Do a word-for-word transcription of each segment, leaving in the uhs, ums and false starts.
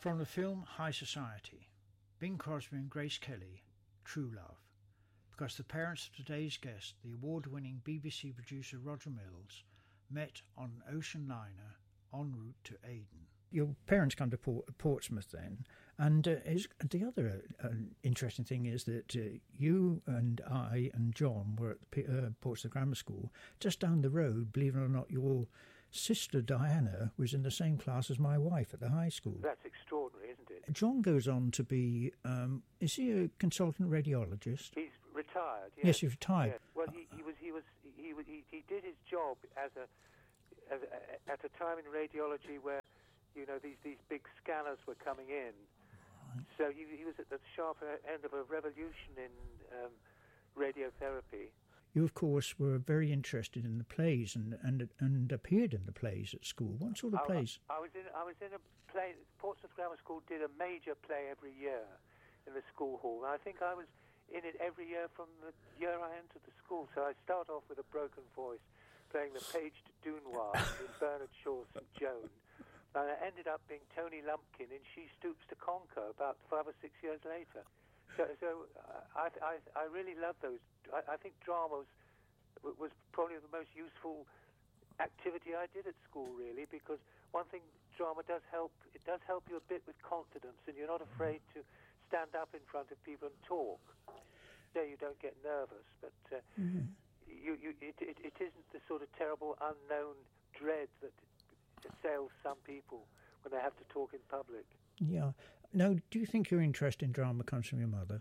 From the film High Society, Bing Crosby and Grace Kelly, True Love. Because the parents of today's guest, the award-winning B B C producer Roger Mills, met on an ocean liner en route to Aden. Your parents come to Port, Portsmouth then, and uh, is, the other uh, interesting thing is that uh, you and I and John were at the, uh, Portsmouth Grammar School. Just down the road, believe it or not, your sister Diana was in the same class as my wife at the high school. That's extraordinary, isn't it? John goes on to be, um, is he a consultant radiologist? He's retired. Yes, yes he's retired. Yes. Well, he, he was he was he was he, he did his job as a, as a at a time in radiology where, you know, these these big scanners were coming in. Right. So he he was at the sharp end of a revolution in um, radiotherapy. You, of course, were very interested in the plays and, and and appeared in the plays at school. What sort of I, plays? I was in I was in a play. Portsmouth Grammar School did a major play every year in the school hall. And I think I was in it every year from the year I entered the school. So I start off with a broken voice, playing the page to Dunois in Bernard Shaw's Saint Joan. And I ended up being Tony Lumpkin in She Stoops to Conquer about five or six years later. So, so uh, I, I, I really love those. I, I think drama was, was probably the most useful activity I did at school, really, because one thing drama does help, it does help you a bit with confidence, and you're not afraid to stand up in front of people and talk. So you don't get nervous, but uh, mm-hmm. you, you, it, it, it isn't the sort of terrible unknown dread that assails some people when they have to talk in public. Yeah. Now, do you think your interest in drama comes from your mother?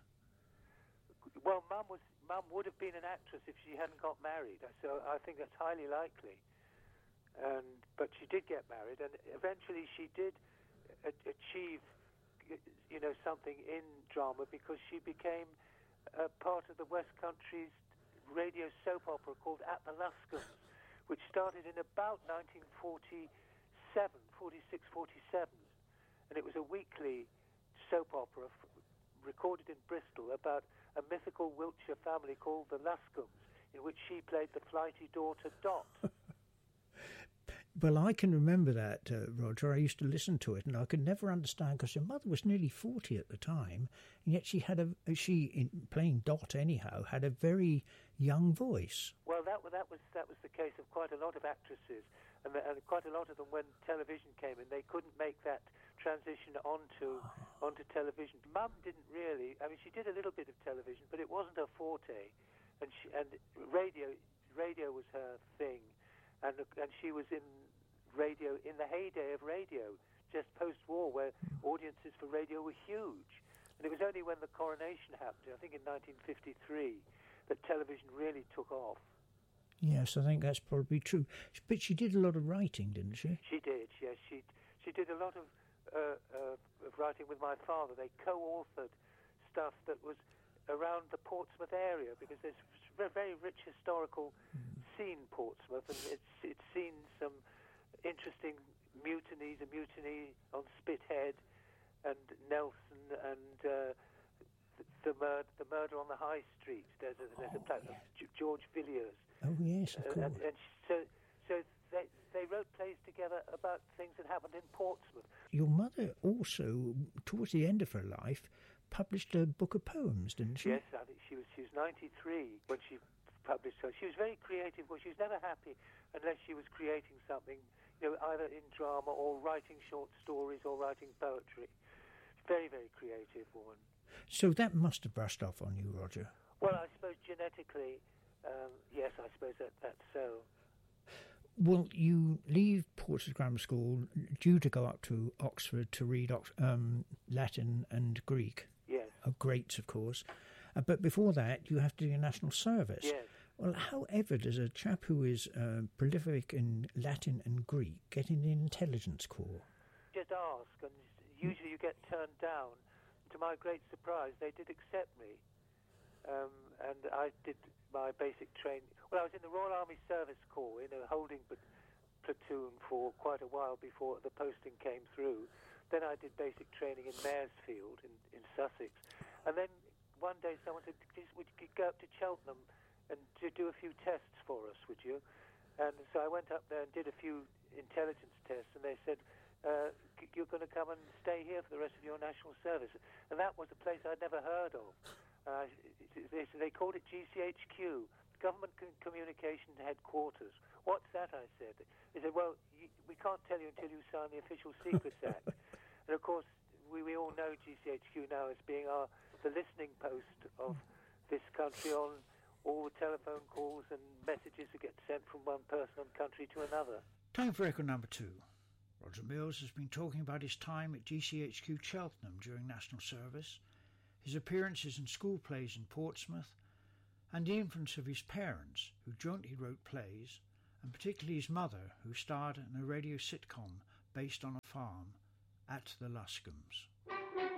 Well, Mum was Mum would have been an actress if she hadn't got married, so I think that's highly likely. And but she did get married, and eventually she did a- achieve, you know, something in drama because she became a part of the West Country's radio soap opera called At the Luscombe's, which started in about nineteen forty-seven, forty-six, forty-seven. And it was a weekly soap opera f- recorded in Bristol about a mythical Wiltshire family called the Luscombes, in which she played the flighty daughter Dot. Well, I can remember that, uh, Roger. I used to listen to it, and I could never understand because your mother was nearly forty at the time, and yet she had a she in playing Dot anyhow had a very young voice. Well, that that was that was the case of quite a lot of actresses, and, the, and quite a lot of them when television came in, they couldn't make that transition onto onto television. Mum didn't really. I mean, she did a little bit of television, but it wasn't her forte, and she, and radio radio was her thing. And, and she was in radio in the heyday of radio, just post-war, where audiences for radio were huge. And it was only when the coronation happened, I think in nineteen fifty-three, that television really took off. Yes, I think that's probably true. But she did a lot of writing, didn't she? She did, yes. She she did a lot of, uh, uh, of writing with my father. They co-authored stuff that was around the Portsmouth area, because there's a very rich historical mm. scene, Portsmouth, and it's it's seen some interesting mutinies, a mutiny on Spithead and Nelson, and uh, the, the, mur- the murder on the High Street. There's a, there's oh, a plaque yeah. of George Villiers. Oh, yes, of course. Uh, and, and so, so they, they wrote plays together about things that happened in Portsmouth. Your mother also, towards the end of her life, published a book of poems, didn't she? Yes, I think she was she was ninety-three when she published her. She was very creative, but she was never happy unless she was creating something, you know, either in drama or writing short stories or writing poetry. Very, very creative woman. So that must have brushed off on you, Roger. Well, I suppose genetically, um, yes, I suppose that that's so. Well, you leave Portsmouth Grammar School due to go up to Oxford to read um, Latin and Greek. Yes. Oh, greats, of course. Uh, but before that, you have to do your national service. Yes. Well, however, does a chap who is uh, prolific in Latin and Greek get in the intelligence corps? Just ask, and usually you get turned down. To my great surprise, they did accept me. Um, and I did my basic training. Well, I was in the Royal Army Service Corps in a holding platoon for quite a while before the posting came through. Then I did basic training in Maresfield in, in Sussex. And then one day someone said, would you go up to Cheltenham and to do a few tests for us, would you? And so I went up there and did a few intelligence tests, and they said, uh, you're going to come and stay here for the rest of your national service. And that was a place I'd never heard of. Uh, they, they called it G C H Q, Government Communication Headquarters. What's that, I said. They said, well, you, we can't tell you until you sign the Official Secrets Act. And, of course, we, we all know G C H Q now as being our the listening post of this country on all the telephone calls and messages that get sent from one person and country to another. Time for record number two. Roger Mills has been talking about his time at G C H Q Cheltenham during national service, his appearances in school plays in Portsmouth, and the influence of his parents, who jointly wrote plays, and particularly his mother, who starred in a radio sitcom based on a farm, At the Luscombes.